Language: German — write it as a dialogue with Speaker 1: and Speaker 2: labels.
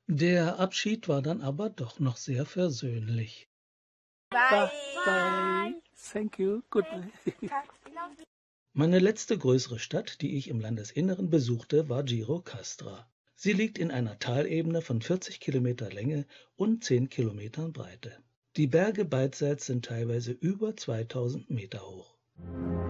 Speaker 1: Der Abschied war dann aber doch noch sehr versöhnlich.
Speaker 2: Bye.
Speaker 3: Bye. Thank you. Goodbye.
Speaker 1: Meine letzte größere Stadt, die ich im Landesinneren besuchte, war Gjirokastra. Sie liegt in einer Talebene von 40 Kilometer Länge und 10 Kilometern Breite. Die Berge beidseits sind teilweise über 2000 Meter hoch.